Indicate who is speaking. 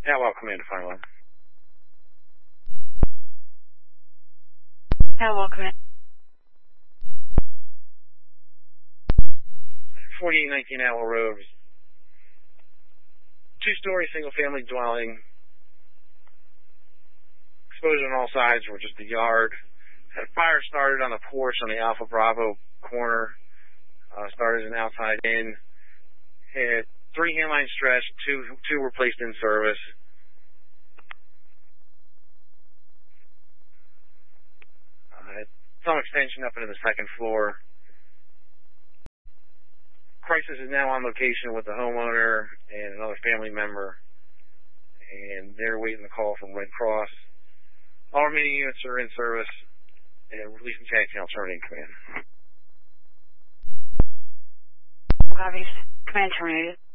Speaker 1: Hello, Command to Fire Alarm.
Speaker 2: Hello, Command.
Speaker 1: 4819 Owl Road. Two-story single-family dwelling. Exposed on all sides were just the yard. Had a fire started on the porch on the Alpha Bravo corner. Started an outside in. Had 3 handlines stretched. Two were placed in service. Some extension up into the second floor. Crisis is now on location with the homeowner and another family member, and they're waiting the call from Red Cross. All remaining units are in service, and releasing taxi, I'll turn in command.
Speaker 2: Copy. Command terminated.